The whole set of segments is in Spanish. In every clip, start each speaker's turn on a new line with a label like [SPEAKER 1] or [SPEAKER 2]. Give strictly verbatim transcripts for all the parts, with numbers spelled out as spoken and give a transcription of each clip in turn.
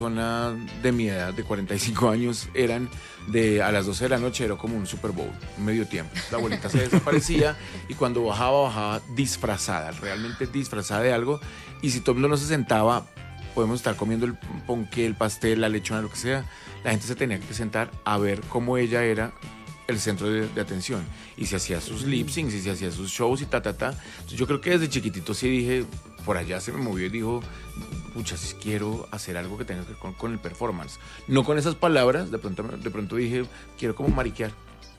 [SPEAKER 1] Persona de mi edad, de cuarenta y cinco años, eran de a las doce de la noche, era como un Super Bowl, un medio tiempo. La abuelita se desaparecía y cuando bajaba, bajaba disfrazada, realmente disfrazada de algo. Y si todo el mundo no se sentaba, podemos estar comiendo el ponqué, el pastel, la lechona, lo que sea, la gente se tenía que sentar a ver cómo ella era el centro de, de atención. Y se hacía sus lip syncs y se hacía sus shows y ta, ta, ta. Entonces yo creo que desde chiquitito sí dije, por allá se me movió y dijo, pucha, si quiero hacer algo que tenga que ver con, con el performance. No con esas palabras, de pronto, de pronto dije, quiero como mariquear.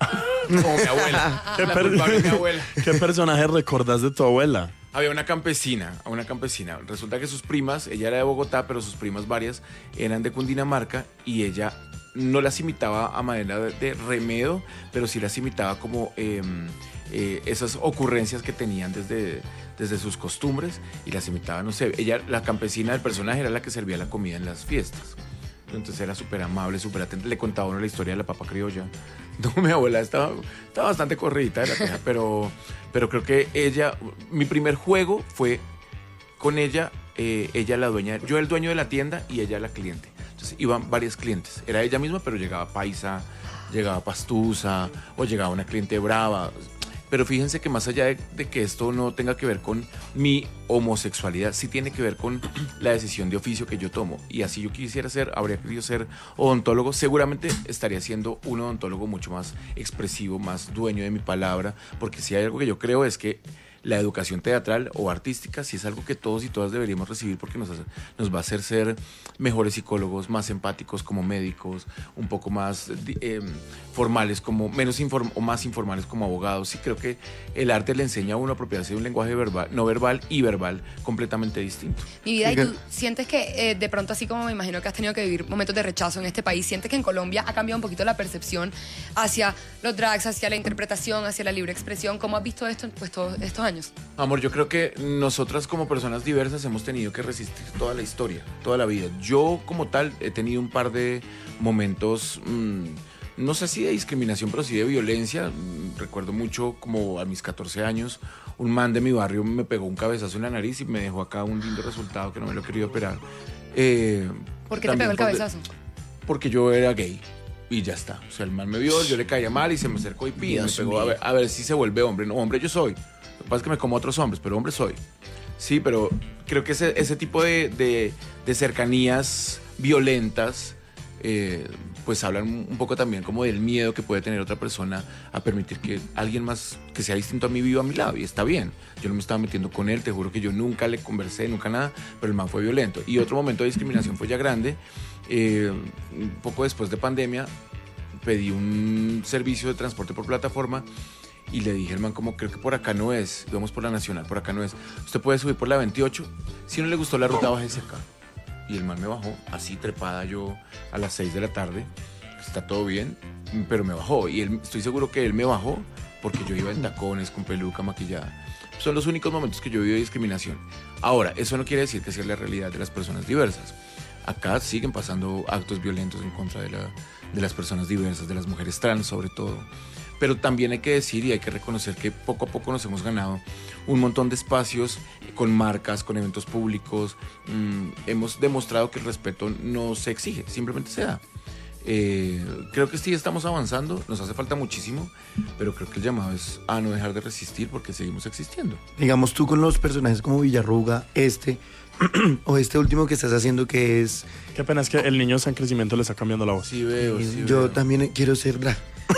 [SPEAKER 1] Como mi abuela.
[SPEAKER 2] ¿Qué,
[SPEAKER 1] La
[SPEAKER 2] per-
[SPEAKER 1] culpable es mi abuela.
[SPEAKER 2] ¿Qué personaje recordás de tu abuela?
[SPEAKER 1] Había una campesina, una campesina. Resulta que sus primas, ella era de Bogotá, pero sus primas varias eran de Cundinamarca y ella no las imitaba a manera de, de remedo, pero sí las imitaba como eh, eh, esas ocurrencias que tenían desde, desde sus costumbres y las imitaba, no sé, ella, la campesina del personaje era la que servía la comida en las fiestas. Entonces era súper amable, súper atenta. Le contaba a uno la historia de la papa criolla. No, mi abuela estaba, estaba bastante corridita de la teja, pero, pero creo que ella, mi primer juego fue con ella, eh, ella la dueña, yo el dueño de la tienda y ella la cliente. Entonces iban varias clientes. Era ella misma, pero llegaba paisa, llegaba pastusa o llegaba una cliente brava. Pero fíjense que más allá de, de que esto no tenga que ver con mi homosexualidad, sí tiene que ver con la decisión de oficio que yo tomo. Y así yo quisiera ser, habría querido ser odontólogo, seguramente estaría siendo un odontólogo mucho más expresivo, más dueño de mi palabra, porque si hay algo que yo creo es que la educación teatral o artística sí es algo que todos y todas deberíamos recibir porque nos, hace, nos va a hacer ser mejores psicólogos, más empáticos como médicos, un poco más eh, formales como, menos inform, o más informales como abogados. Y creo que el arte le enseña a uno a apropiarse de un lenguaje verbal, no verbal y verbal completamente distinto.
[SPEAKER 3] Mi vida, ¿y tú sientes que eh, de pronto, así como me imagino que has tenido que vivir momentos de rechazo en este país, sientes que en Colombia ha cambiado un poquito la percepción hacia los drags, hacia la interpretación, hacia la libre expresión? ¿Cómo has visto esto pues, todos estos años?
[SPEAKER 1] Amor, yo creo que nosotras como personas diversas hemos tenido que resistir toda la historia, toda la vida. Yo como tal he tenido un par de momentos, mmm, no sé si de discriminación, pero sí de violencia. Recuerdo mucho como a mis catorce años, un man de mi barrio me pegó un cabezazo en la nariz y me dejó acá un lindo resultado que no me lo quería operar. Eh,
[SPEAKER 3] ¿Por qué te pegó el cabezazo?
[SPEAKER 1] De, porque yo era gay. Y ya está. O sea, el man me vio, yo le caía mal y se me acercó y pide, me pegó a ver, a ver si se vuelve hombre. No, hombre yo soy. Lo que pasa es que me como a otros hombres, pero hombre soy. Sí, pero creo que ese, ese tipo de, de, de cercanías violentas eh, pues hablan un poco también como del miedo que puede tener otra persona a permitir que alguien más que sea distinto a mí viva a mi lado. Y está bien. Yo no me estaba metiendo con él, te juro que yo nunca le conversé, nunca nada, pero el man fue violento. Y otro momento de discriminación fue ya grande. Eh, un poco después de pandemia pedí un servicio de transporte por plataforma y le dije al man como, creo que por acá no es, vamos por la Nacional, por acá no es, usted puede subir por la veintiocho, si no le gustó la ruta bájese acá. Y el man me bajó, así trepada yo a las seis de la tarde, está todo bien, pero me bajó y él, estoy seguro que él me bajó porque yo iba en tacones, con peluca, maquillada. Son los únicos momentos que yo he vivido de discriminación. Ahora, eso no quiere decir que sea la realidad de las personas diversas. Acá siguen pasando actos violentos en contra de, la, de las personas diversas, de las mujeres trans sobre todo. Pero también hay que decir y hay que reconocer que poco a poco nos hemos ganado un montón de espacios con marcas, con eventos públicos. Mm, hemos demostrado que el respeto no se exige, simplemente se da. Eh, creo que sí estamos avanzando, nos hace falta muchísimo, pero creo que el llamado es a no dejar de resistir porque seguimos existiendo.
[SPEAKER 4] Digamos tú con los personajes como Villarruga, este o este último que estás haciendo que es...
[SPEAKER 2] Qué pena es que el niño está en crecimiento, le está cambiando la voz.
[SPEAKER 1] Sí veo, sí
[SPEAKER 4] Yo
[SPEAKER 1] veo.
[SPEAKER 4] también quiero ser drag.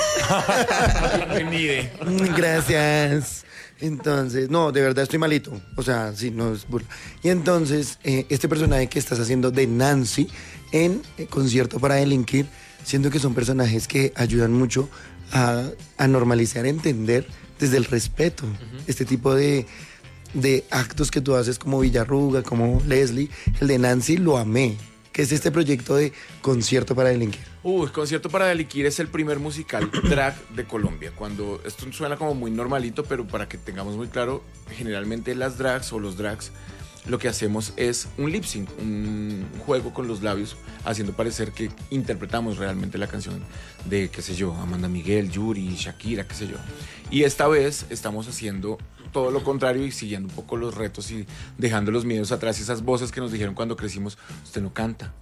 [SPEAKER 4] Gracias. Entonces, no, de verdad estoy malito. O sea, sí, no es burla. Y entonces, eh, este personaje que estás haciendo de Nancy en eh, Concierto para Delinquir, siento que son personajes que ayudan mucho a, a normalizar, a entender desde el respeto uh-huh. este tipo de, de actos que tú haces como Villarruga, como Leslie. El de Nancy lo amé, que es este proyecto de Concierto para Delinquir.
[SPEAKER 1] Uy, Concierto para Delinquir es el primer musical drag de Colombia. Cuando esto suena como muy normalito, pero para que tengamos muy claro, generalmente las drags o los drags lo que hacemos es un lip sync, un juego con los labios, haciendo parecer que interpretamos realmente la canción de, qué sé yo, Amanda Miguel, Yuri, Shakira, qué sé yo. Y esta vez estamos haciendo todo lo contrario y siguiendo un poco los retos y dejando los miedos atrás, esas voces que nos dijeron cuando crecimos, usted no canta,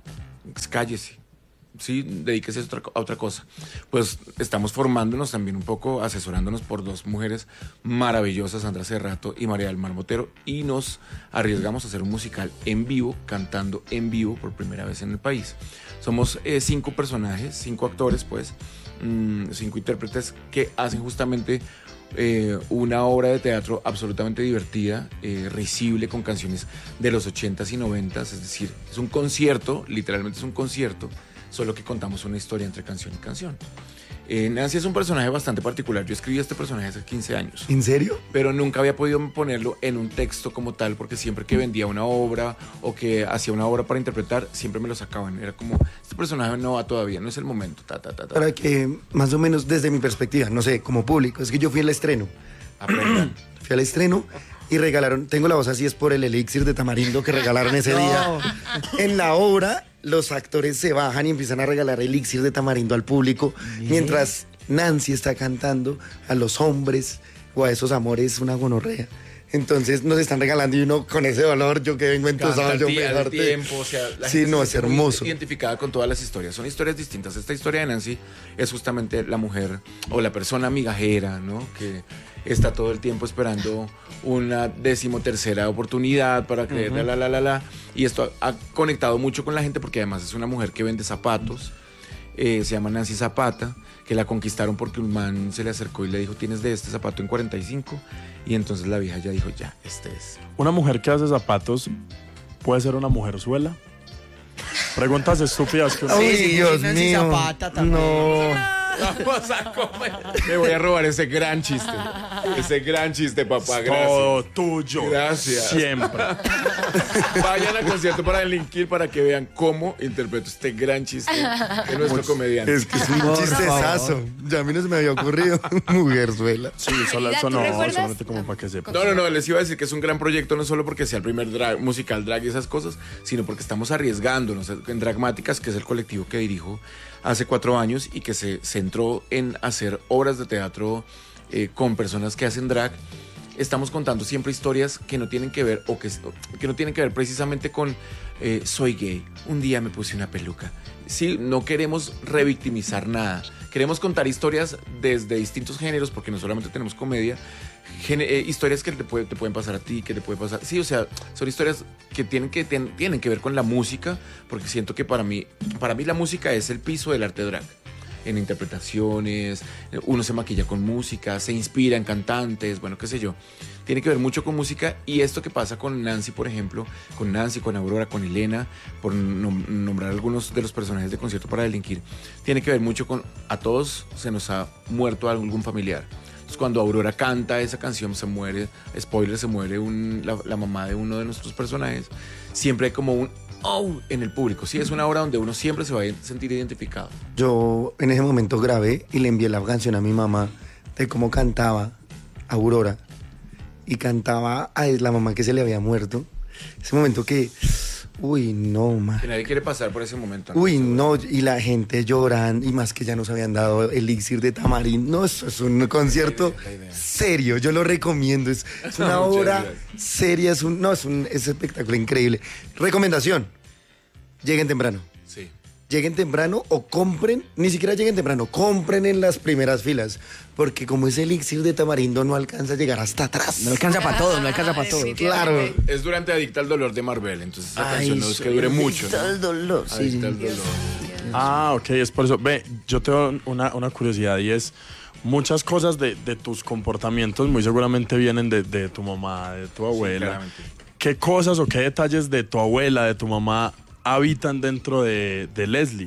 [SPEAKER 1] cállese. Sí, dedíquese a otra, a otra cosa. Pues estamos formándonos también un poco, asesorándonos por dos mujeres maravillosas, Sandra Cerrato y María del Mar Motero, y nos arriesgamos a hacer un musical en vivo, cantando en vivo por primera vez en el país. Somos eh, cinco personajes, cinco actores, pues, mmm, cinco intérpretes que hacen justamente eh, una obra de teatro absolutamente divertida, eh, risible, con canciones de los ochentas y noventas, es decir, es un concierto, literalmente es un concierto, solo que contamos una historia entre canción y canción. Eh, Nancy es un personaje bastante particular. Yo escribí este personaje hace quince años.
[SPEAKER 4] ¿En serio?
[SPEAKER 1] Pero nunca había podido ponerlo en un texto como tal, porque siempre que vendía una obra o que hacía una obra para interpretar, siempre me lo sacaban. Era como, este personaje no va todavía, no es el momento. Ta, ta, ta, ta.
[SPEAKER 4] Para que, más o menos desde mi perspectiva, no sé, como público, es que yo fui al estreno.
[SPEAKER 1] Aprendan.
[SPEAKER 4] Fui al estreno y regalaron, tengo la voz así, es por el elixir de tamarindo que regalaron ese día. En la obra, los actores se bajan y empiezan a regalar elixir de tamarindo al público, mientras Nancy está cantando a los hombres o a esos amores una gonorrea. Entonces nos están regalando y uno con ese dolor, yo que vengo entusado, yo me
[SPEAKER 1] el tiempo, o sea, la
[SPEAKER 4] sí,
[SPEAKER 1] gente
[SPEAKER 4] no,
[SPEAKER 1] se
[SPEAKER 4] es
[SPEAKER 1] siente muy
[SPEAKER 4] hermoso.
[SPEAKER 1] identificada con todas las historias, son historias distintas. Esta historia de Nancy es justamente la mujer o la persona migajera, ¿no? Que está todo el tiempo esperando una decimotercera oportunidad para creer, uh-huh. la, la, la, la. Y esto ha, ha conectado mucho con la gente porque además es una mujer que vende zapatos, eh, se llama Nancy Zapata, que la conquistaron porque un man se le acercó y le dijo, ¿tienes de este zapato en cuarenta y cinco? Y entonces la vieja ya dijo, ya, este es.
[SPEAKER 2] ¿Una mujer que hace zapatos puede ser una mujerzuela? Preguntas estúpidas que uno...
[SPEAKER 4] Uy,
[SPEAKER 5] Sí, sí,
[SPEAKER 4] Dios
[SPEAKER 5] Nancy
[SPEAKER 4] mío.
[SPEAKER 5] Zapata también.
[SPEAKER 4] No.
[SPEAKER 1] Vamos a comer. Me voy a robar ese gran chiste. Ese gran chiste, papá. Gracias.
[SPEAKER 2] Todo tuyo.
[SPEAKER 1] Gracias.
[SPEAKER 2] Siempre.
[SPEAKER 1] Vayan al concierto para delinquir para que vean cómo interpreto este gran chiste de nuestro comediante.
[SPEAKER 4] Es que es un
[SPEAKER 5] Por
[SPEAKER 4] chistezazo. Ya a mí no se me había ocurrido. Mujerzuela.
[SPEAKER 2] Sí, solo
[SPEAKER 3] Realidad,
[SPEAKER 2] eso
[SPEAKER 3] ¿tú
[SPEAKER 2] no,
[SPEAKER 3] recuerdas?
[SPEAKER 2] solamente como para que sepan.
[SPEAKER 1] No, no, no, les iba a decir que es un gran proyecto, no solo porque sea el primer drag, musical drag y esas cosas, sino porque estamos arriesgándonos en Dragmáticas, que es el colectivo que dirijo hace cuatro años y que se centró en hacer obras de teatro eh, con personas que hacen drag. Estamos contando siempre historias que no tienen que ver o que, que no tienen que ver precisamente con eh, soy gay, un día me puse una peluca. Sí, no queremos revictimizar nada. Queremos contar historias desde distintos géneros, porque no solamente tenemos comedia, gene- eh, historias que te, puede- te pueden pasar a ti, que te puede pasar... Sí, o sea, son historias que tienen que, ten- tienen que ver con la música, porque siento que para mí, para mí la música es el piso del arte drag. En interpretaciones, uno se maquilla con música, se inspira en cantantes, bueno, qué sé yo. Tiene que ver mucho con música, y esto que pasa con Nancy, por ejemplo, con Nancy, con Aurora, con Elena, por nom- nombrar algunos de los personajes de Concierto para Delinquir, tiene que ver mucho con, a todos se nos ha muerto algún familiar. Entonces, cuando Aurora canta esa canción, se muere, spoiler, se muere un, la, la mamá de uno de nuestros personajes. Siempre hay como un oh en el público. Sí, es una obra donde uno siempre se va a sentir identificado.
[SPEAKER 4] Yo en ese momento grabé y le envié la canción a mi mamá de cómo cantaba Aurora. Y cantaba a la mamá que se le había muerto. Ese momento que... Uy, no, man.
[SPEAKER 1] Que nadie quiere pasar por ese momento, ¿no?
[SPEAKER 4] Uy, no, y la gente llorando, y más que ya nos habían dado elixir de tamarindo. No, eso es un concierto
[SPEAKER 1] La idea, la idea.
[SPEAKER 4] serio, yo lo recomiendo. Es, es una
[SPEAKER 1] Muchas
[SPEAKER 4] obra
[SPEAKER 1] gracias.
[SPEAKER 4] seria, es un, no, es un es espectáculo increíble. Recomendación, lleguen temprano.
[SPEAKER 1] Sí.
[SPEAKER 4] Lleguen temprano o compren, ni siquiera lleguen temprano, compren en las primeras filas, porque como es elixir de tamarindo no alcanza a llegar hasta atrás.
[SPEAKER 5] No alcanza para todo, no alcanza para todo.
[SPEAKER 4] Claro.
[SPEAKER 1] Es durante Adicta al Dolor de Marvel, entonces esa
[SPEAKER 4] Ay,
[SPEAKER 1] canción no es que
[SPEAKER 4] soy
[SPEAKER 1] dure mucho,
[SPEAKER 4] adicta
[SPEAKER 1] ¿no?
[SPEAKER 4] al dolor, sí,
[SPEAKER 1] Adicta al
[SPEAKER 4] sí.
[SPEAKER 1] dolor.
[SPEAKER 2] Ah, ok, es por eso. Ve, yo tengo una, una curiosidad, y es, muchas cosas de, de tus comportamientos muy seguramente vienen de, de tu mamá, de tu abuela.
[SPEAKER 1] claramente.
[SPEAKER 2] ¿Qué cosas o qué detalles de tu abuela, de tu mamá, habitan dentro de, de Leslie?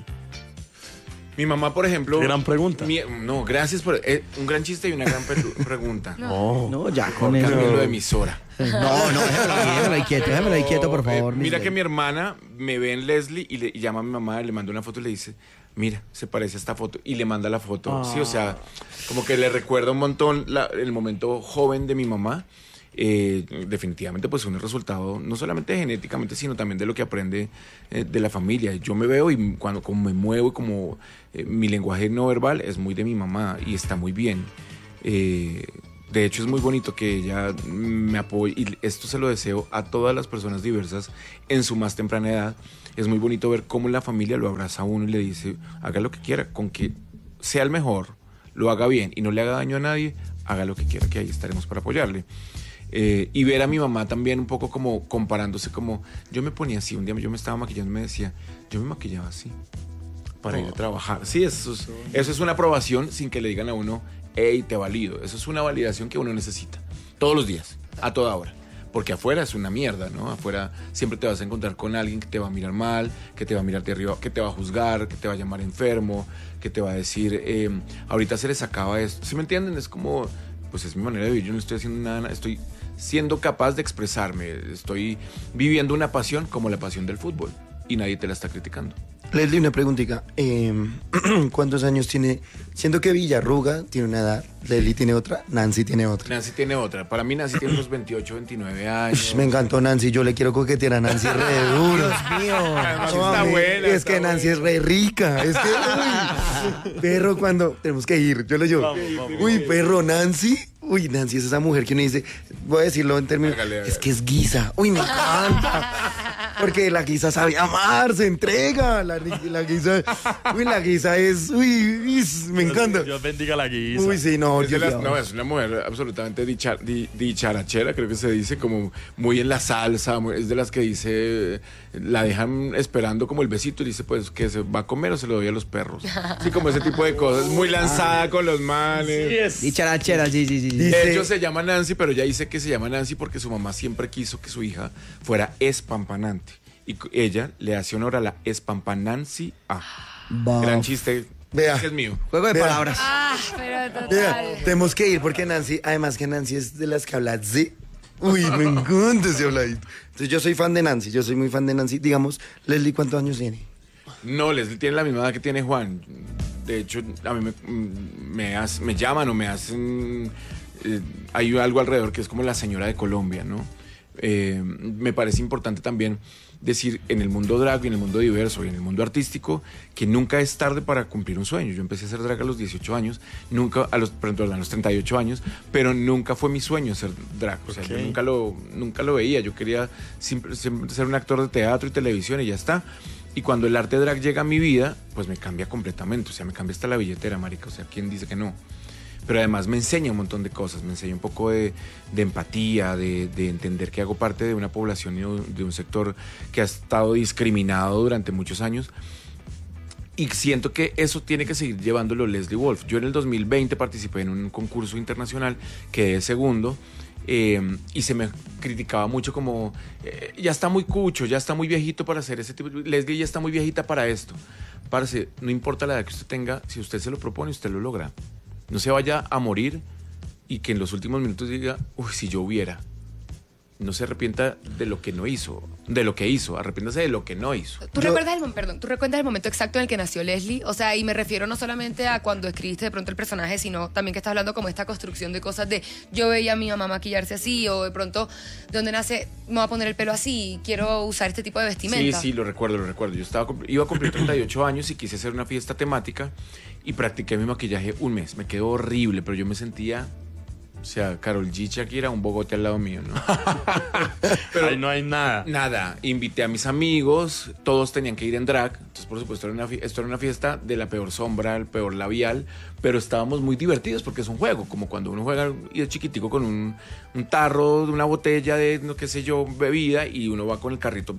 [SPEAKER 1] Mi mamá, por ejemplo...
[SPEAKER 2] Gran pregunta.
[SPEAKER 1] mi- no, gracias por... eh, un gran chiste y una gran pe- pregunta.
[SPEAKER 2] No.
[SPEAKER 5] No, ya con
[SPEAKER 1] Por
[SPEAKER 5] eso.
[SPEAKER 1] cambiarlo de emisora.
[SPEAKER 5] No, no, déjamelo ahí, déjamelo ahí quieto, déjamelo ahí quieto, por
[SPEAKER 1] Eh,
[SPEAKER 5] favor.
[SPEAKER 1] mira
[SPEAKER 5] Miss
[SPEAKER 1] que
[SPEAKER 5] Ley.
[SPEAKER 1] mi hermana me ve en Leslie y, le, y llama a mi mamá, le manda una foto y le dice, mira, se parece a esta foto, y le manda la foto. Sí, o sea, como que le recuerda un montón la- el momento joven de mi mamá. Eh, definitivamente pues un resultado no solamente genéticamente, sino también de lo que aprende eh, de la familia. Yo me veo y cuando como me muevo y como eh, mi lenguaje no verbal es muy de mi mamá y está muy bien. Eh, de hecho es muy bonito que ella me apoye, y esto se lo deseo a todas las personas diversas en su más temprana edad, es muy bonito ver cómo la familia lo abraza a uno y le dice, haga lo que quiera, con que sea el mejor, lo haga bien y no le haga daño a nadie, haga lo que quiera, que ahí estaremos para apoyarle. Eh, y ver a mi mamá también un poco como comparándose, como yo me ponía así, un día yo me estaba maquillando y me decía, yo me maquillaba así para ir a trabajar. Sí, eso es, eso es una aprobación sin que le digan a uno, hey, te valido. Eso es una validación que uno necesita todos los días, a toda hora. Porque afuera es una mierda, ¿no? Afuera siempre te vas a encontrar con alguien que te va a mirar mal, que te va a mirar de arriba, que te va a juzgar, que te va a llamar enfermo, que te va a decir, eh, ahorita se les acaba esto. ¿Sí me entienden? Es como, pues es mi manera de vivir, yo no estoy haciendo nada, estoy siendo capaz de expresarme, estoy viviendo una pasión como la pasión del fútbol y nadie te la está criticando.
[SPEAKER 4] Leslie, una preguntita. Eh, ¿Cuántos años tiene? Siento que Villarruga tiene una edad, Leslie tiene otra, Nancy tiene otra.
[SPEAKER 1] Nancy tiene otra. Para mí Nancy tiene unos veintiocho, veintinueve años.
[SPEAKER 4] Me encantó Nancy, yo le quiero coquetear a Nancy re duro.
[SPEAKER 5] Dios mío.
[SPEAKER 1] Además
[SPEAKER 4] No,
[SPEAKER 1] está
[SPEAKER 4] a mí,
[SPEAKER 1] buena.
[SPEAKER 4] es
[SPEAKER 1] está
[SPEAKER 4] que Nancy
[SPEAKER 1] buena.
[SPEAKER 4] es re rica. Es que, uy, perro, cuando tenemos que ir, yo le digo,
[SPEAKER 2] Vamos, vamos.
[SPEAKER 4] uy, perro, Nancy. Uy, Nancy es esa mujer que uno dice, voy a decirlo en términos,
[SPEAKER 1] Hágale, hágale.
[SPEAKER 4] es que es guisa. Uy, me encanta. Porque la guisa sabe amar, se entrega. La, la guisa, uy, la guisa es, uy, is, me encanta.
[SPEAKER 2] Dios bendiga la guisa.
[SPEAKER 4] Uy, sí, no,
[SPEAKER 1] Es de
[SPEAKER 4] Dios
[SPEAKER 1] las-
[SPEAKER 4] mío.
[SPEAKER 1] no, es una mujer absolutamente dicha- di- dicharachera, creo que se dice, como muy en la salsa, muy- es de las que dice, la dejan esperando como el besito y dice, pues, que se va a comer o se lo doy a los perros. Sí, como ese tipo de cosas, muy lanzada con los manes.
[SPEAKER 2] Sí es.
[SPEAKER 5] Y charachera, sí, sí, sí. sí.
[SPEAKER 1] De
[SPEAKER 4] Dice-
[SPEAKER 1] hecho, se llama Nancy, pero ella dice que se llama Nancy porque su mamá siempre quiso que su hija fuera espampanante. Y cu- ella le hace honor a la espampanancy A.
[SPEAKER 5] Bof.
[SPEAKER 1] Gran chiste,
[SPEAKER 4] Vea.
[SPEAKER 1] que es mío.
[SPEAKER 5] Juego de
[SPEAKER 4] Vea.
[SPEAKER 5] palabras.
[SPEAKER 3] Ah, pero total.
[SPEAKER 4] Mira, tenemos que ir porque Nancy, además que Nancy es de las que habla Z. Uy, me encanta ese habladito. Entonces yo soy fan de Nancy, yo soy muy fan de Nancy. Digamos, Leslie, ¿cuántos años tiene?
[SPEAKER 1] No, Leslie tiene la misma edad que tiene Juan. De hecho, a mí me, me, hace- me llaman o me hacen... eh, hay algo alrededor que es como la señora de Colombia, ¿no? Eh, me parece importante también decir en el mundo drag y en el mundo diverso y en el mundo artístico que nunca es tarde para cumplir un sueño. Yo empecé a hacer drag a los dieciocho años, nunca a los, perdón, a los treinta y ocho años, pero nunca fue mi sueño ser drag. O sea,
[SPEAKER 2] Ok.
[SPEAKER 1] yo nunca lo, nunca lo veía. Yo quería siempre, siempre ser un actor de teatro y televisión y ya está. Y cuando el arte drag llega a mi vida, pues me cambia completamente. O sea, me cambia hasta la billetera, marica. O sea, ¿quién dice que no? Pero además me enseña un montón de cosas, me enseña un poco de, de empatía, de, de entender que hago parte de una población y de un sector que ha estado discriminado durante muchos años. Y siento que eso tiene que seguir llevándolo Leslie Wolf. Yo en el dos mil veinte participé en un concurso internacional, quedé segundo, eh, y se me criticaba mucho como, eh, ya está muy cucho, ya está muy viejito para hacer ese tipo de... Leslie ya está muy viejita para esto. Parce, no importa la edad que usted tenga, si usted se lo propone, usted lo logra. No se vaya a morir y que en los últimos minutos diga, uy, si yo hubiera. No se arrepienta de lo que no hizo, de lo que hizo, arrepiéntase de lo que no hizo.
[SPEAKER 3] ¿Tú
[SPEAKER 4] Yo-
[SPEAKER 3] recuerdas el, mom- perdón, ¿tú recuerdas el momento exacto en el que nació Leslie? O sea, y me refiero no solamente a cuando escribiste de pronto el personaje, sino también que estás hablando como esta construcción de cosas de yo veía a mi mamá maquillarse así, o de pronto, ¿de dónde nace? Me voy a poner el pelo así, quiero usar este tipo de
[SPEAKER 1] Sí,
[SPEAKER 3] vestimenta.
[SPEAKER 1] sí, lo recuerdo, lo recuerdo. Yo estaba, cum- iba a cumplir treinta y ocho años y quise hacer una fiesta temática y practiqué mi maquillaje un mes. Me quedó horrible, pero yo me sentía, o sea, Karol G. Shakira, un bogote al lado mío, ¿no? Pero
[SPEAKER 2] Ahí no hay nada.
[SPEAKER 1] nada, invité a mis amigos, todos tenían que ir en drag, entonces por supuesto era una fie- esto era una fiesta de la peor sombra, el peor labial, pero estábamos muy divertidos porque es un juego, como cuando uno juega y es chiquitico con un, un tarro, una botella de, no qué sé yo, bebida y uno va con el carrito.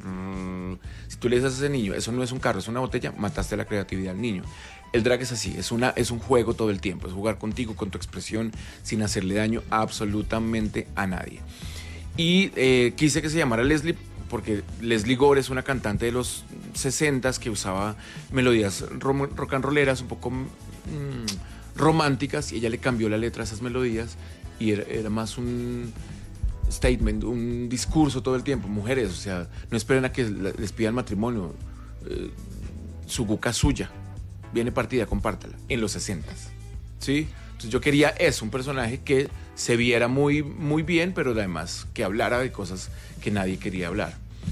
[SPEAKER 1] Si tú le dices a ese niño, eso no es un carro, es una botella, mataste la creatividad del niño. El drag es así, es, una, es un juego todo el tiempo, es jugar contigo, con tu expresión, sin hacerle daño absolutamente a nadie. Y eh, quise que se llamara Leslie porque Leslie Gore es una cantante de los sesentas que usaba melodías rom- rock and rolleras un poco mm, románticas y ella le cambió la letra a esas melodías y era, era más un statement, un discurso todo el tiempo. Mujeres, o sea, no esperen a que la- les pidan matrimonio. Eh, su cuca es suya. Viene partida, compártala. En los sesentas. ¿Sí? Entonces yo quería eso, un personaje que se viera muy, muy bien, pero además que hablara de cosas que nadie quería hablar.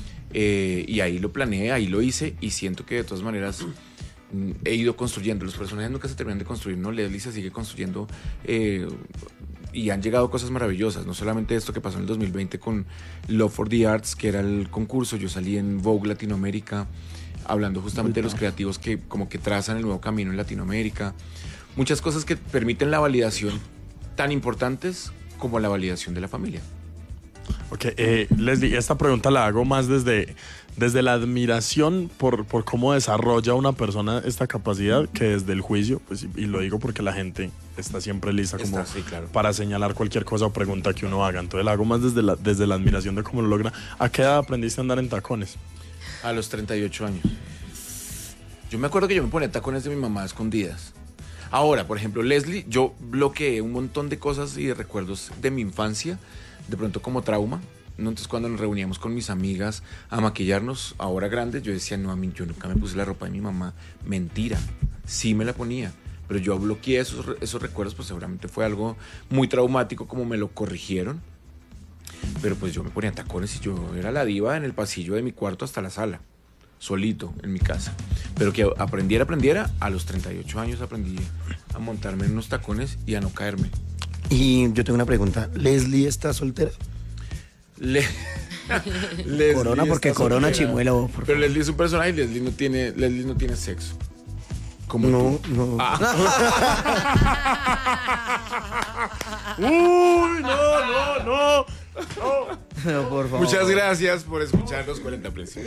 [SPEAKER 1] Eh, y ahí lo planeé, ahí lo hice y siento que de todas maneras mm, he ido construyendo. Los personajes nunca se terminan de construir, ¿no? Leslie se sigue construyendo eh, y han llegado cosas maravillosas, no solamente esto que pasó en el dos mil veinte con Love for the Arts, que era el concurso. Yo salí en Vogue Latinoamérica hablando justamente de los creativos que como que trazan el nuevo camino en Latinoamérica. Muchas cosas que permiten la validación tan importantes como la validación de la familia.
[SPEAKER 2] Ok, eh, Leslie, esta pregunta la hago más desde, desde la admiración por, por cómo desarrolla una persona esta capacidad que desde el juicio, pues, y, y lo digo porque la gente está siempre lista como
[SPEAKER 1] Está, sí, claro.
[SPEAKER 2] para señalar cualquier cosa o pregunta que uno haga. Entonces la hago más desde la, desde la admiración de cómo lo logra. ¿A qué edad aprendiste a andar en tacones?
[SPEAKER 1] A los treinta y ocho años. Yo me acuerdo que yo me ponía tacones de mi mamá a escondidas. Ahora, por ejemplo, Leslie, yo bloqueé un montón de cosas y de recuerdos de mi infancia, de pronto como trauma, ¿no? Entonces cuando nos reuníamos con mis amigas a maquillarnos, ahora grandes, yo decía, no, a mí yo nunca me puse la ropa de mi mamá. Mentira, sí me la ponía, pero yo bloqueé esos, esos recuerdos, pues seguramente fue algo muy traumático como me lo corrigieron. Pero pues yo me ponía tacones y yo era la diva en el pasillo de mi cuarto hasta la sala, solito en mi casa. Pero que aprendiera, aprendiera, a los treinta y ocho años aprendí a montarme en unos tacones y a no caerme.
[SPEAKER 4] Y yo tengo una pregunta. ¿Leslie está soltera?
[SPEAKER 1] Le... Leslie
[SPEAKER 5] Corona, porque
[SPEAKER 1] está
[SPEAKER 5] Corona
[SPEAKER 1] soltera.
[SPEAKER 5] chimuelo, vos, por
[SPEAKER 1] Pero Leslie es un personaje y Leslie no tiene, Leslie no tiene sexo. Como
[SPEAKER 4] No,
[SPEAKER 1] tú.
[SPEAKER 4] no.
[SPEAKER 2] ¡Uy, no, no, no!
[SPEAKER 5] Pero por favor.
[SPEAKER 1] Muchas gracias por escucharnos, cuarenta Presión.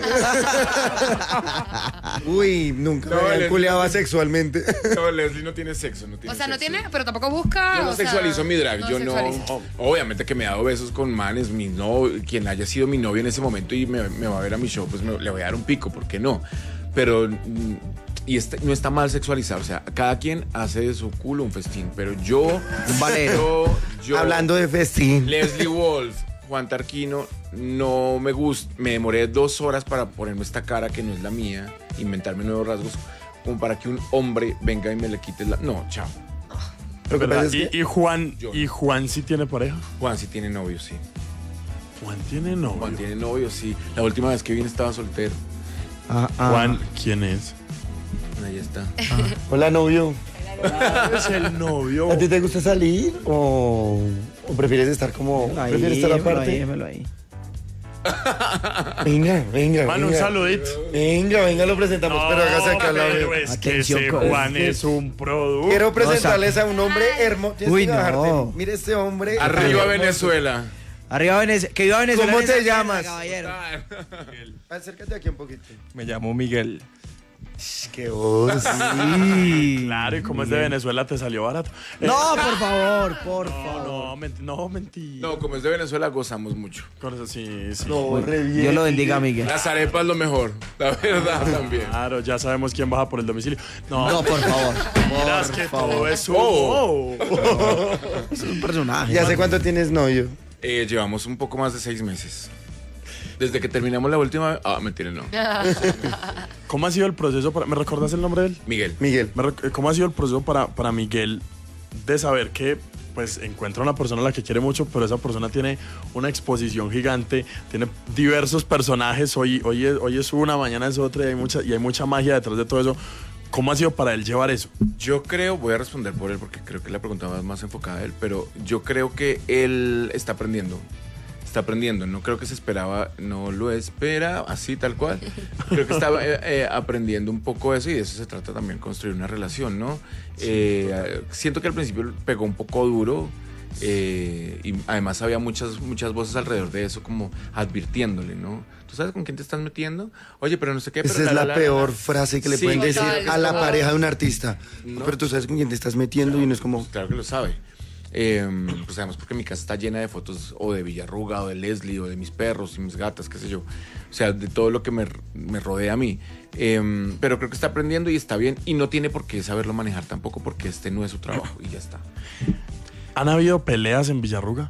[SPEAKER 4] Uy, nunca
[SPEAKER 1] No,
[SPEAKER 4] me habían
[SPEAKER 1] Leslie.
[SPEAKER 4] culeado sexualmente.
[SPEAKER 1] No, Leslie no tiene sexo, no tiene
[SPEAKER 3] O sea, no
[SPEAKER 1] sexo.
[SPEAKER 3] tiene, pero tampoco busca.
[SPEAKER 1] Yo no
[SPEAKER 3] o sea,
[SPEAKER 1] sexualizo mi drag, yo no.
[SPEAKER 3] sexualiza.
[SPEAKER 1] Obviamente que me he dado besos con manes, mi no, quien haya sido mi novio en ese momento y me, me va a ver a mi show, pues me- le voy a dar un pico, ¿por qué no? Pero mm, y este, no está mal sexualizar, o sea, cada quien hace de su culo un festín, pero yo,
[SPEAKER 5] Un valero.
[SPEAKER 1] yo, yo,
[SPEAKER 4] Hablando de festín.
[SPEAKER 1] Leslie Wolf, Juan Tarquino, no me gusta, me demoré dos horas para ponerme esta cara que no es la mía, inventarme nuevos rasgos, como para que un hombre venga y me le quite la... No, chao.
[SPEAKER 4] Lo que
[SPEAKER 2] ¿Verdad?
[SPEAKER 4] pasa es
[SPEAKER 2] ¿Y,
[SPEAKER 4] que
[SPEAKER 2] y Juan,
[SPEAKER 1] Yo
[SPEAKER 2] ¿Y
[SPEAKER 1] no.
[SPEAKER 2] Juan sí tiene pareja?
[SPEAKER 1] Juan sí tiene novio, sí.
[SPEAKER 2] Juan tiene novio.
[SPEAKER 1] Juan tiene novio, sí. La última vez que vine estaba soltero.
[SPEAKER 5] Ah, ah.
[SPEAKER 2] Juan, ¿quién es?
[SPEAKER 1] Ahí está.
[SPEAKER 4] hola, novio.
[SPEAKER 2] Es el novio.
[SPEAKER 4] ¿A ti te gusta salir o, o prefieres estar como...
[SPEAKER 5] Ahí,
[SPEAKER 4] ¿Prefieres estar
[SPEAKER 5] démelo
[SPEAKER 4] aparte?
[SPEAKER 5] ahí, démelo ahí.
[SPEAKER 4] Venga, venga,
[SPEAKER 2] Juan, un
[SPEAKER 4] venga.
[SPEAKER 2] saludito.
[SPEAKER 4] Venga, venga, lo presentamos, pero hágase acá la
[SPEAKER 2] pero
[SPEAKER 4] vez.
[SPEAKER 2] es que
[SPEAKER 5] Atención,
[SPEAKER 2] ese
[SPEAKER 5] con-
[SPEAKER 2] Juan es un producto.
[SPEAKER 4] Quiero presentarles a un hombre hermoso. Tienes
[SPEAKER 5] Uy,
[SPEAKER 4] que bajarte.
[SPEAKER 5] no.
[SPEAKER 4] Mire este hombre.
[SPEAKER 1] Arriba
[SPEAKER 4] hermoso.
[SPEAKER 1] Venezuela.
[SPEAKER 5] Arriba Venezuela. Que viva Venezuela.
[SPEAKER 4] ¿Cómo
[SPEAKER 5] en esa
[SPEAKER 4] te
[SPEAKER 5] tierra,
[SPEAKER 4] llamas?
[SPEAKER 5] caballero.
[SPEAKER 4] Acércate aquí un poquito.
[SPEAKER 6] Me llamo Miguel.
[SPEAKER 4] Qué voz.
[SPEAKER 5] Sí.
[SPEAKER 2] Claro, y como es de Venezuela te salió barato. Eh,
[SPEAKER 5] No, por favor, por
[SPEAKER 2] no,
[SPEAKER 5] favor.
[SPEAKER 2] no, menti- no, mentira.
[SPEAKER 1] No, como es de Venezuela, gozamos mucho.
[SPEAKER 2] Con eso sí, sí.
[SPEAKER 4] No, re bien.
[SPEAKER 5] Dios lo bendiga, Miguel.
[SPEAKER 1] Las arepas lo mejor, la verdad también.
[SPEAKER 2] Claro, ya sabemos quién baja por el domicilio. No,
[SPEAKER 5] No, por favor.
[SPEAKER 2] miras
[SPEAKER 5] Por
[SPEAKER 2] que
[SPEAKER 5] favor.
[SPEAKER 2] todo es un...
[SPEAKER 1] Oh.
[SPEAKER 5] Es un personaje.
[SPEAKER 4] ¿Y hace cuánto tienes novio?
[SPEAKER 1] Eh, llevamos un poco más de seis meses. Desde que terminamos la última... Ah, mentira, no.
[SPEAKER 2] ¿Cómo ha sido el proceso para... ¿Me recuerdas el nombre de él?
[SPEAKER 1] Miguel.
[SPEAKER 4] Miguel.
[SPEAKER 2] Me rec- ¿Cómo ha sido el proceso para, para Miguel de saber que pues encuentra una persona a la que quiere mucho, pero esa persona tiene una exposición gigante, tiene diversos personajes, hoy, hoy, es, hoy es una, mañana es otra y hay, mucha, y hay mucha magia detrás de todo eso? ¿Cómo ha sido para él llevar eso?
[SPEAKER 1] Yo creo, voy a responder por él porque creo que la pregunta va más enfocada a él, pero yo creo que él está aprendiendo. Está aprendiendo, no creo que se esperaba, no lo espera así tal cual. Creo que está eh, eh, aprendiendo un poco eso y de eso se trata también, construir una relación, ¿no? Eh, siento que al principio pegó un poco duro eh, y además había muchas, muchas voces alrededor de eso como advirtiéndole, ¿no? ¿Tú sabes con quién te estás metiendo? Oye, pero no sé qué. Pero
[SPEAKER 4] Esa es la, peor frase que le
[SPEAKER 1] Sí,
[SPEAKER 4] pueden decir
[SPEAKER 3] total,
[SPEAKER 4] a la
[SPEAKER 3] como-
[SPEAKER 4] pareja de un artista.
[SPEAKER 1] No.
[SPEAKER 4] Pero tú sabes con quién te estás metiendo y no es como...
[SPEAKER 1] Claro que lo sabe. Eh, pues además porque mi casa está llena de fotos o de Villarruga o de Leslie o de mis perros y mis gatas, qué sé yo. O sea, de todo lo que me, me rodea a mí. Eh, pero creo que está aprendiendo y está bien y no tiene por qué saberlo manejar tampoco porque este no es su trabajo y ya está.
[SPEAKER 2] ¿Han habido peleas en Villarruga?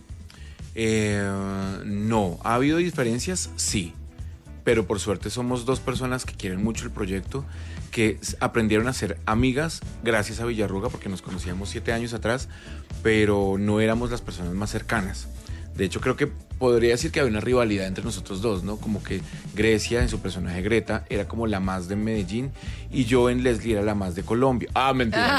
[SPEAKER 1] Eh, no, ¿ha habido diferencias? Sí. Pero por suerte somos dos personas que quieren mucho el proyecto, que s- aprendieron a ser amigas gracias a Villarruga, porque nos conocíamos siete años atrás, pero no éramos las personas más cercanas. De hecho, creo que podría decir que había una rivalidad entre nosotros dos, ¿no? Como que Grecia, en su personaje Greta, era como la más de Medellín y yo en Leslie era la más de Colombia. Ah,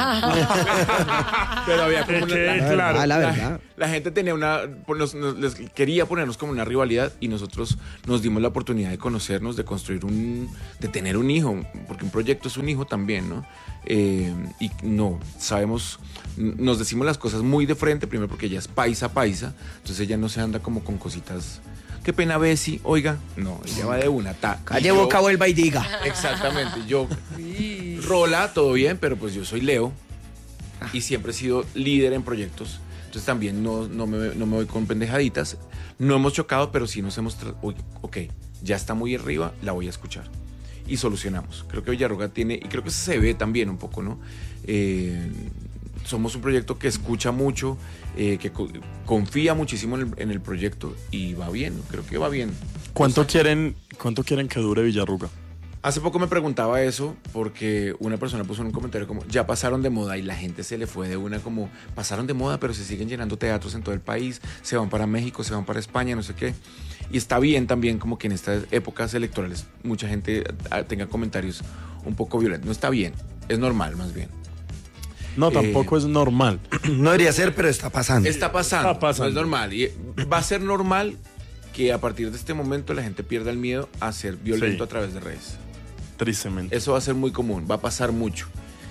[SPEAKER 1] mentira. Pero había como una...
[SPEAKER 2] Que,
[SPEAKER 1] la-
[SPEAKER 2] claro.
[SPEAKER 5] Ah, la
[SPEAKER 1] la,
[SPEAKER 5] verdad.
[SPEAKER 1] la gente tenía una... pues, nos- nos- les quería ponernos como una rivalidad y nosotros nos dimos la oportunidad de conocernos, de construir un... de tener un hijo, porque un proyecto es un hijo también, ¿no? Eh, y no, sabemos, nos decimos las cosas muy de frente, primero porque ella es paisa paisa, entonces ella no se anda como con cositas. Qué pena, Bessie, oiga, no, ella va de una, ta.
[SPEAKER 5] Calle
[SPEAKER 1] Y yo-
[SPEAKER 5] boca, vuelva y diga.
[SPEAKER 1] Exactamente, yo, rola, todo bien, pero pues yo soy Leo y siempre he sido líder en proyectos, entonces también no, no, me, no me voy con pendejaditas, no hemos chocado, pero sí nos hemos, tra- uy, ok, ya está muy arriba, la voy a escuchar. Y solucionamos. Creo que Villarroga tiene, y creo que se ve también un poco, ¿no? Eh, somos un proyecto que escucha mucho, eh, que co- confía muchísimo en el, en el proyecto y va bien, creo que va bien.
[SPEAKER 2] ¿Cuánto quieren, ¿Cuánto quieren que dure Villarruga?
[SPEAKER 1] Hace poco me preguntaba eso porque una persona puso en un comentario como, ya pasaron de moda y la gente se le fue de una como, pasaron de moda pero se siguen llenando teatros en todo el país, se van para México, se van para España, no sé qué. Y está bien también como que en estas épocas electorales mucha gente ah, tenga comentarios un poco violentos. No está bien, es normal más bien.
[SPEAKER 2] No,
[SPEAKER 1] Eh,
[SPEAKER 2] tampoco es normal.
[SPEAKER 4] No debería ser, pero está pasando.
[SPEAKER 1] Está pasando,
[SPEAKER 2] Está pasando.
[SPEAKER 1] no es normal. Y va a ser normal que a partir de este momento la gente pierda el miedo a ser violento
[SPEAKER 2] Sí.
[SPEAKER 1] a través de redes.
[SPEAKER 2] Tristemente.
[SPEAKER 1] Eso va a ser muy común, va a pasar mucho.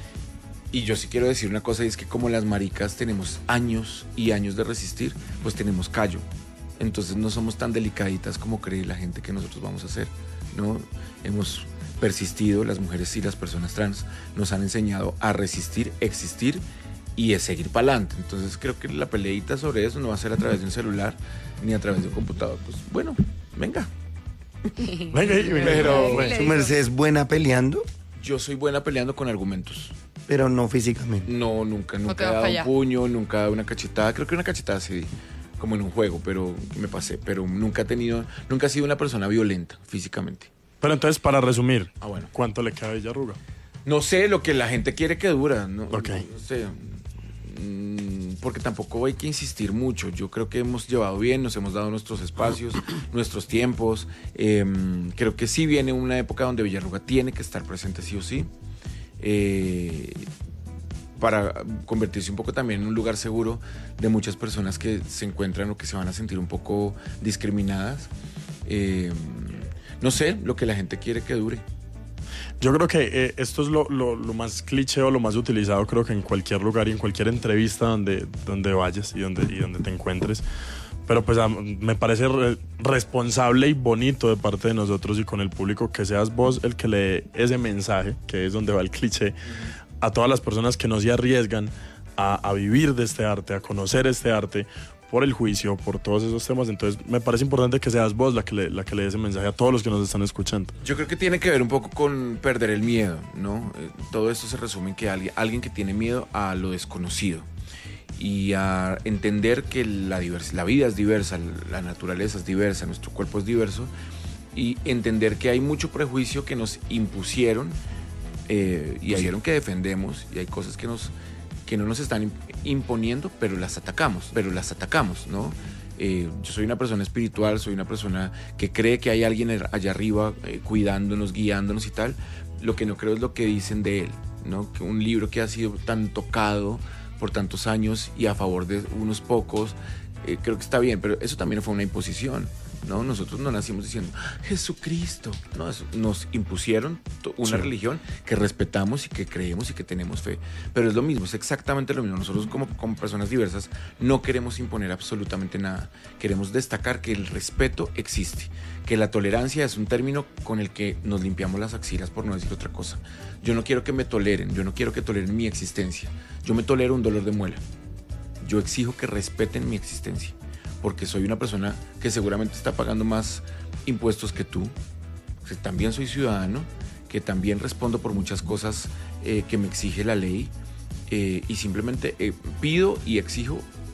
[SPEAKER 1] Y yo sí quiero decir una cosa, y es que como las maricas tenemos años y años de resistir, pues tenemos callo. Entonces no somos tan delicaditas como cree la gente que nosotros vamos a hacer, ¿no? Hemos persistido, las mujeres y las personas trans nos han enseñado a resistir, existir y a seguir para adelante. Entonces creo que la peleita sobre eso no va a ser a través de un celular ni a través de un computador. Pues bueno, venga.
[SPEAKER 2] Venga, venga,
[SPEAKER 1] Pero-
[SPEAKER 2] venga.
[SPEAKER 4] Su merced es buena peleando,
[SPEAKER 1] Yo soy buena peleando con argumentos.
[SPEAKER 4] pero no físicamente.
[SPEAKER 1] No, nunca,
[SPEAKER 3] No
[SPEAKER 1] nunca
[SPEAKER 3] te
[SPEAKER 1] he
[SPEAKER 3] vas
[SPEAKER 1] dado
[SPEAKER 3] pa'
[SPEAKER 1] un
[SPEAKER 3] allá.
[SPEAKER 1] puño, nunca he dado una cachetada. Creo que una cachetada sí di, como en un juego, pero me pasé. Pero nunca he tenido, nunca he sido una persona violenta físicamente.
[SPEAKER 2] Pero entonces, para resumir,
[SPEAKER 1] Ah, bueno.
[SPEAKER 2] ¿cuánto le queda a Villarruga?
[SPEAKER 1] No sé lo que la gente quiere que dura, no,
[SPEAKER 2] Ok.
[SPEAKER 1] no, no sé. Mm, Porque tampoco hay que insistir mucho. Yo creo que hemos llevado bien, nos hemos dado nuestros espacios, nuestros tiempos. Eh, creo que sí viene una época donde Villarruga tiene que estar presente sí o sí. Eh, para convertirse un poco también en un lugar seguro de muchas personas que se encuentran o que se van a sentir un poco discriminadas. Eh, no sé, lo que la gente quiere que dure.
[SPEAKER 2] Yo creo que eh, esto es lo, lo- lo más cliché o lo más utilizado, creo que en cualquier lugar y en cualquier entrevista donde, donde vayas y donde, y donde te encuentres. Pero pues a- me parece re- responsable y bonito de parte de nosotros y con el público que seas vos el que lee ese mensaje, que es donde va el cliché, a todas las personas que no se arriesgan a, a vivir de este arte, a conocer este arte por el juicio, por todos esos temas. Entonces me parece importante que seas vos la que le, la que le dé ese mensaje a todos los que nos están escuchando.
[SPEAKER 1] Yo creo que tiene que ver un poco con perder el miedo, ¿no? Eh, Todo esto se resume en que alguien, alguien que tiene miedo a lo desconocido y a entender que la, divers- la vida es diversa, la naturaleza es diversa, nuestro cuerpo es diverso y entender que hay mucho prejuicio que nos impusieron eh, y hay que defendemos y hay cosas que nos que no nos están imp- imponiendo, pero las atacamos, pero las atacamos, ¿no? Eh, yo soy una persona espiritual, soy una persona que cree que hay alguien er- allá arriba eh, cuidándonos, guiándonos y tal. Lo que no creo es lo que dicen de él, ¿no? Que un libro que ha sido tan tocado por tantos años y a favor de unos pocos, eh, creo que está bien, pero eso también fue una imposición, ¿no? Nosotros no nacimos diciendo Jesucristo, no, eso- nos impusieron to- una
[SPEAKER 2] Sí.
[SPEAKER 1] religión que respetamos y que creemos y que tenemos fe, pero es lo mismo, es exactamente lo mismo. Nosotros como, como personas diversas no queremos imponer absolutamente nada, queremos destacar que el respeto existe, que la tolerancia es un término con el que nos limpiamos las axilas, por no decir otra cosa. Yo no quiero que me toleren, yo no quiero que toleren mi existencia, yo me tolero un dolor de muela, yo exijo que respeten mi existencia, porque soy una persona que seguramente está pagando más impuestos que tú, que también soy ciudadano, que también respondo por muchas cosas eh, que me exige la ley, eh, y simplemente eh, pido y exijo que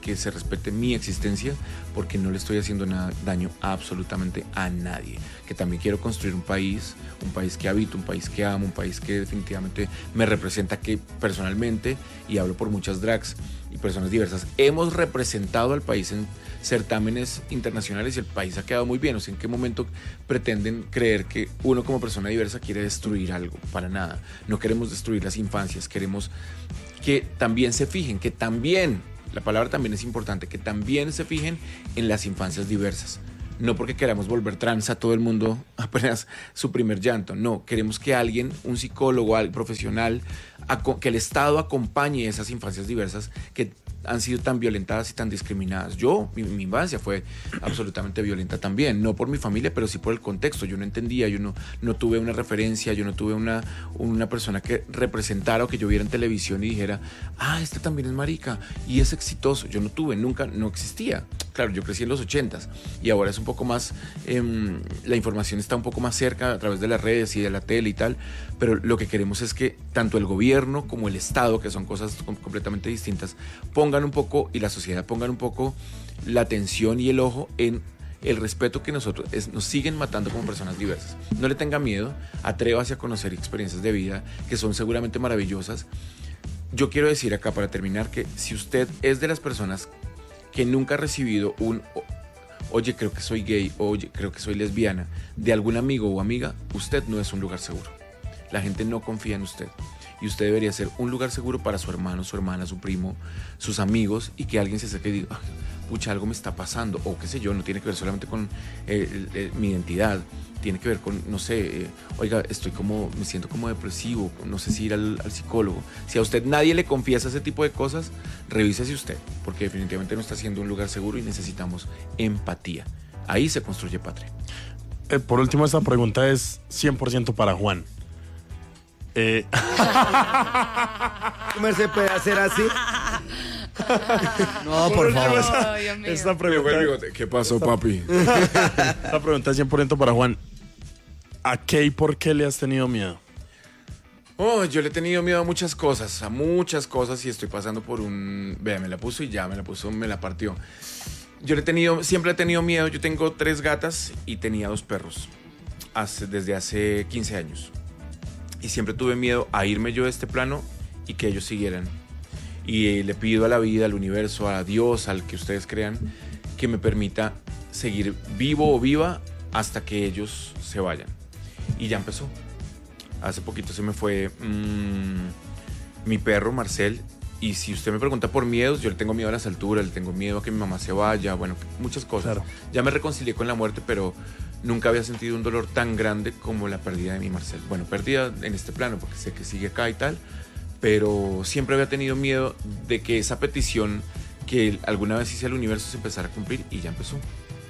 [SPEAKER 1] que se respete mi existencia, porque no le estoy haciendo nada, daño absolutamente a nadie. Que también quiero construir un país, un país que habito, un país que amo, un país que definitivamente me representa, que personalmente, y hablo por muchas drags y personas diversas, hemos representado al país en certámenes internacionales y el país ha quedado muy bien. O sea, ¿en qué momento pretenden creer que uno como persona diversa quiere destruir algo? Para nada. No queremos destruir las infancias, queremos que también se fijen, que también, la palabra también es importante, que también se fijen en las infancias diversas. No porque queramos volver trans a todo el mundo apenas su primer llanto, no, queremos que alguien, un psicólogo, alguien profesional, que el Estado acompañe esas infancias diversas que han sido tan violentadas y tan discriminadas. Yo, mi, mi infancia fue absolutamente violenta también, no por mi familia, pero sí por el contexto. Yo no entendía, yo no, no tuve una referencia, yo no tuve una, una persona que representara o que yo viera en televisión y dijera, ah, este también es marica y es exitoso. Yo no tuve, nunca, no existía. Claro, yo crecí en los ochentas y ahora es un poco más, eh, la información está un poco más cerca a través de las redes y de la tele y tal, pero lo que queremos es que tanto el gobierno como el Estado, que son cosas com- completamente distintas, pongan un poco, y la sociedad pongan un poco la atención y el ojo en el respeto que nosotros es, nos siguen matando como personas diversas. No le tenga miedo, atrévase a conocer experiencias de vida que son seguramente maravillosas. Yo quiero decir acá para terminar que si usted es de las personas que nunca ha recibido un oye, creo que soy gay, oye, creo que soy lesbiana, de algún amigo o amiga, usted no es un lugar seguro. La gente no confía en usted. Y usted debería ser un lugar seguro para su hermano, su hermana, su primo, sus amigos, y que alguien se acerque y diga, ah, pucha, algo me está pasando, o qué sé yo, no tiene que ver solamente con eh, eh, mi identidad, tiene que ver con, no sé, eh, oiga, estoy como, me siento como depresivo, no sé si ir al, al psicólogo. Si a usted nadie le confiesa ese tipo de cosas, revísese usted, porque definitivamente no está siendo un lugar seguro y necesitamos empatía. Ahí se construye patria.
[SPEAKER 2] Eh, por último, esta pregunta es cien por ciento para Juan. Eh...
[SPEAKER 4] ¿Cómo se puede hacer así?
[SPEAKER 5] No, por favor.
[SPEAKER 3] Oh, Dios mío.
[SPEAKER 2] Esta pregunta,
[SPEAKER 1] ¿Qué pasó, papi?
[SPEAKER 2] esta pregunta es cien por ciento para Juan. ¿A qué y por qué le has tenido miedo?
[SPEAKER 1] Oh, yo le he tenido miedo a muchas cosas, a muchas cosas, y estoy pasando por un... Vea, me la puso y ya, me la puso, me la partió. Yo le he tenido, siempre he tenido miedo. Yo tengo tres gatas y tenía dos perros hace, desde hace quince años. Y siempre tuve miedo a irme yo de este plano y que ellos siguieran. Y eh, le pido a la vida, al universo, a Dios, al que ustedes crean, que me permita seguir vivo o viva hasta que ellos se vayan. Y ya empezó. Hace poquito se me fue mmm, mi perro, Marcel. Y si usted me pregunta por miedos, yo le tengo miedo a las alturas, le tengo miedo a que mi mamá se vaya, bueno, muchas cosas. Claro. Ya me reconcilié con la muerte, pero nunca había sentido un dolor tan grande como la pérdida de mi Marcel. Bueno, pérdida en este plano, porque sé que sigue acá y tal, pero siempre había tenido miedo de que esa petición que alguna vez hice al universo se empezara a cumplir, y ya empezó.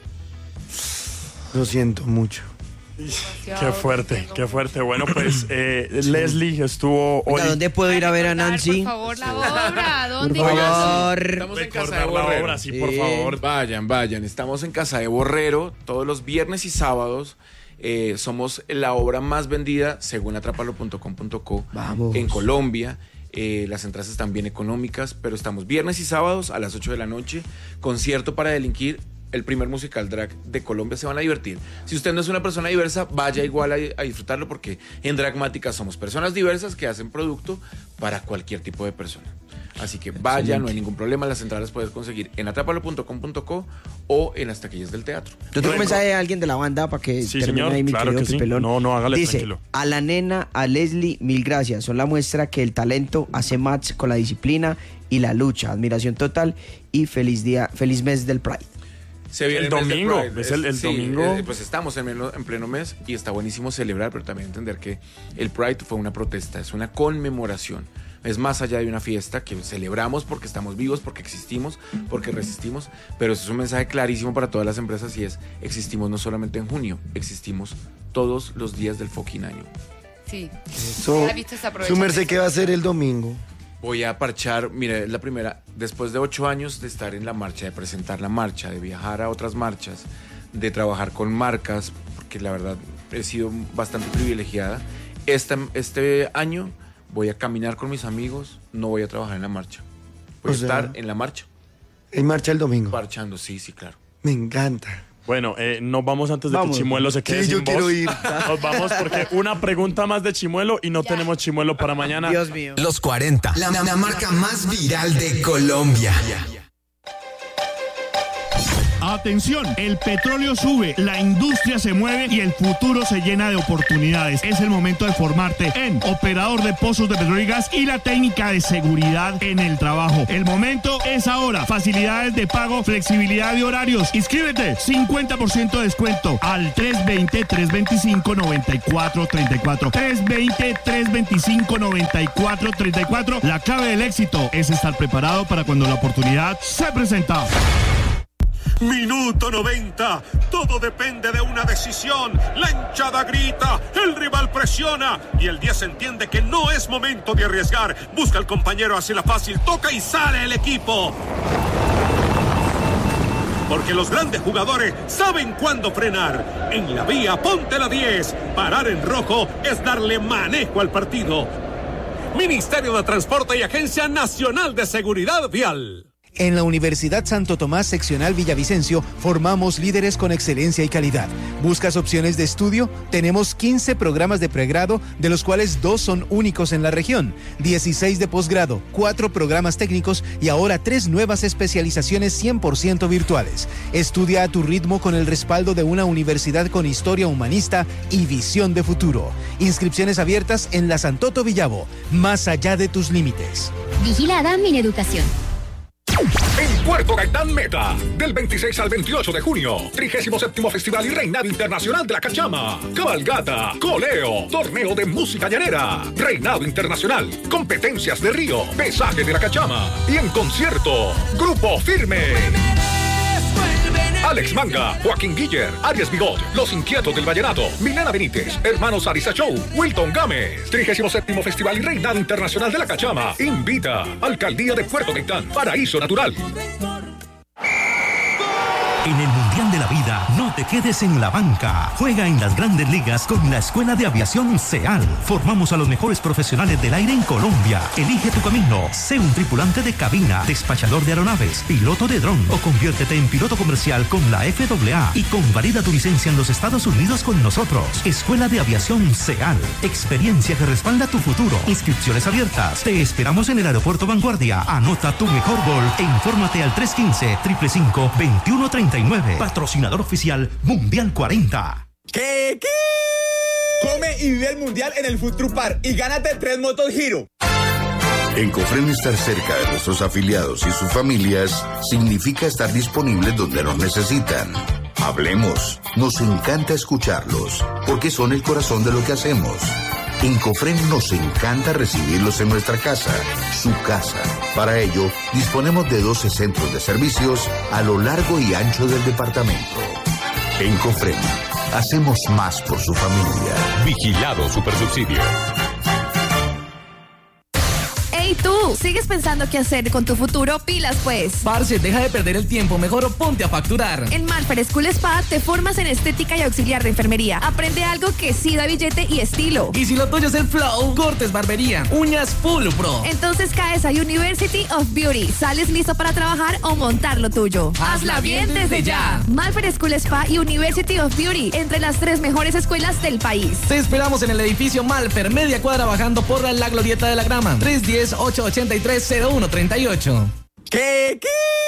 [SPEAKER 4] Lo siento mucho.
[SPEAKER 2] Qué fuerte, qué fuerte. Bueno, pues eh, Leslie estuvo hoy.
[SPEAKER 5] ¿A dónde puedo ir a ver a Nancy?
[SPEAKER 3] Por favor, la obra. ¿Dónde?
[SPEAKER 5] Por favor.
[SPEAKER 1] Estamos en Casa de
[SPEAKER 2] Recordar la
[SPEAKER 1] Borrero.
[SPEAKER 2] obra, sí, por
[SPEAKER 5] Sí.
[SPEAKER 2] favor.
[SPEAKER 1] Vayan, vayan. Estamos en Casa de Borrero todos los viernes y sábados. Eh, somos la obra más vendida según atrapalo punto com punto co
[SPEAKER 5] Vamos.
[SPEAKER 1] en Colombia. Eh, las entradas están bien económicas, pero estamos viernes y sábados a las ocho de la noche. Concierto para delinquir. El primer musical drag de Colombia. Se van a divertir. Si usted no es una persona diversa, vaya igual a, a disfrutarlo, porque en Dragmática somos personas diversas que hacen producto para cualquier tipo de persona. Así que vaya, Excelente. No hay ningún problema. Las entradas puedes conseguir en atrapalo punto com punto co o en las taquillas del teatro.
[SPEAKER 5] Yo tengo un mensaje de alguien de la banda para que
[SPEAKER 2] Sí,
[SPEAKER 5] termine
[SPEAKER 2] señor,
[SPEAKER 5] ahí mi
[SPEAKER 2] claro
[SPEAKER 5] querido
[SPEAKER 2] que sí.
[SPEAKER 5] Pipelón.
[SPEAKER 2] No, no, hágale,
[SPEAKER 5] Dice,
[SPEAKER 2] tranquilo.
[SPEAKER 5] a la nena, a Leslie, mil gracias. Son la muestra que el talento hace match con la disciplina y la lucha. Admiración total y feliz día, feliz mes del Pride.
[SPEAKER 1] Se viene
[SPEAKER 2] El
[SPEAKER 1] mes del
[SPEAKER 2] domingo,
[SPEAKER 1] Pride.
[SPEAKER 2] es el- el
[SPEAKER 1] sí,
[SPEAKER 2] domingo.
[SPEAKER 1] eh, pues estamos en pleno, en pleno mes y está buenísimo celebrar, pero también entender que el Pride fue una protesta, es una conmemoración. Es más allá de una fiesta que celebramos porque estamos vivos, porque existimos, porque resistimos, pero eso es un mensaje clarísimo para todas las empresas, y es: existimos no solamente en junio, existimos todos los días del fucking año.
[SPEAKER 3] Sí.
[SPEAKER 4] Eso,
[SPEAKER 3] Ya viste, se aprovecha
[SPEAKER 4] su merced,
[SPEAKER 3] eso.
[SPEAKER 4] ¿qué va a hacer el domingo?
[SPEAKER 1] Voy a parchar, mira, es la primera, después de ocho años de estar en la marcha, de presentar la marcha, de viajar a otras marchas, de trabajar con marcas, porque la verdad he sido bastante privilegiada. Este, este año voy a caminar con mis amigos, no voy a trabajar en la marcha. Voy
[SPEAKER 4] O
[SPEAKER 1] a
[SPEAKER 4] sea-
[SPEAKER 1] estar en la marcha.
[SPEAKER 4] En marcha el domingo.
[SPEAKER 1] Parchando, sí, sí, claro.
[SPEAKER 4] Me encanta.
[SPEAKER 2] Bueno, eh, nos vamos antes de
[SPEAKER 5] Vamos.
[SPEAKER 2] que Chimuelo se quede
[SPEAKER 4] Sí,
[SPEAKER 2] sin
[SPEAKER 4] yo quiero
[SPEAKER 2] voz.
[SPEAKER 4] ir.
[SPEAKER 2] Nos vamos porque una pregunta más de Chimuelo y no tenemos Chimuelo para mañana.
[SPEAKER 5] Dios mío.
[SPEAKER 6] Los cuarenta, la, la marca más viral de Colombia.
[SPEAKER 7] Atención, el petróleo sube, la industria se mueve y el futuro se llena de oportunidades. Es el momento de formarte en operador de pozos de petróleo y gas y la técnica de seguridad en el trabajo. El momento es ahora. Facilidades de pago, flexibilidad de horarios. Inscríbete, cincuenta por ciento de descuento al tres veinte, tres veinticinco, noventa y cuatro treinta y cuatro. tres veinte, tres veinticinco, noventa y cuatro treinta y cuatro. La clave del éxito es estar preparado para cuando la oportunidad se presenta.
[SPEAKER 8] Minuto noventa. Todo depende de una decisión. La hinchada grita, el rival presiona y el diez entiende que no es momento de arriesgar. Busca al compañero, hace la fácil, toca y sale el equipo. Porque los grandes jugadores saben cuándo frenar. En la vía, ponte la diez. Parar en rojo es darle manejo al partido. Ministerio de Transporte y Agencia Nacional de Seguridad Vial.
[SPEAKER 9] En la Universidad Santo Tomás Seccional Villavicencio formamos líderes con excelencia y calidad. ¿Buscas opciones de estudio? Tenemos quince programas de pregrado, de los cuales dos son únicos en la región, dieciséis de posgrado, cuatro programas técnicos y ahora tres nuevas especializaciones cien por ciento virtuales. Estudia a tu ritmo con el respaldo de una universidad con historia humanista y visión de futuro. Inscripciones abiertas en la Santoto Villavo, más allá de tus límites.
[SPEAKER 10] Vigilada Mineducación.
[SPEAKER 11] En Puerto Gaitán Meta, del veintiséis al veintiocho de junio, trigésimo séptimo Festival y Reinado Internacional de la Cachama, cabalgata, coleo, torneo de música llanera, Reinado Internacional, competencias de río, pesaje de la Cachama y en concierto, Grupo Firme. Alex Manga, Joaquín Guiller, Arias Bigot, Los Inquietos del Vallenato, Milena Benítez, Hermanos Arisa Show, Wilton Gámez, trigésimo séptimo Festival y Reinado Internacional de la Cachama. Invita Alcaldía de Puerto Gaitán, Paraíso Natural.
[SPEAKER 12] En el Mundial de la Vida, no te quedes en la banca. Juega en las Grandes Ligas con la Escuela de Aviación SEAL. Formamos a los mejores profesionales del aire en Colombia. Elige tu camino. Sé un tripulante de cabina, despachador de aeronaves, piloto de dron o conviértete en piloto comercial con la F A A y convalida tu licencia en los Estados Unidos con nosotros. Escuela de Aviación SEAL. Experiencia que respalda tu futuro. Inscripciones abiertas. Te esperamos en el Aeropuerto Vanguardia. Anota tu mejor gol e infórmate al tres uno cinco, cinco cinco, dos uno tres nueve. Patrocinador oficial Mundial cuarenta.
[SPEAKER 13] ¿Qué? ¿Qué? Come y vive el Mundial en el Food Truck Park y gánate tres motos Giro.
[SPEAKER 14] En Cofren, estar cerca de nuestros afiliados y sus familias significa estar disponibles donde nos necesitan. Hablemos, nos encanta escucharlos, porque son el corazón de lo que hacemos. En Cofren nos encanta recibirlos en nuestra casa, su casa. Para ello, disponemos de doce centros de servicios a lo largo y ancho del departamento. En Cofren, hacemos más por su familia.
[SPEAKER 15] Vigilado Supersubsidio.
[SPEAKER 16] Ey, tú, ¿sigues pensando qué hacer con tu futuro? Pilas, pues.
[SPEAKER 17] Parce, deja de perder el tiempo, mejor ponte a facturar.
[SPEAKER 16] En Malfer School Spa te formas en estética y auxiliar de enfermería. Aprende algo que sí da billete y estilo.
[SPEAKER 17] Y si lo tuyo es el flow, cortes, barbería, uñas full pro.
[SPEAKER 16] Entonces caes a University of Beauty. Sales listo para trabajar o montar lo tuyo.
[SPEAKER 17] Hazla bien desde ya.
[SPEAKER 16] Malfer School Spa y University of Beauty, entre las tres mejores escuelas del país.
[SPEAKER 17] Te esperamos en el edificio Malfer, media cuadra bajando por la Glorieta de la Grama. tres uno cero, ocho ocho tres, cero uno tres ocho.
[SPEAKER 13] ¿Qué? ¿Qué?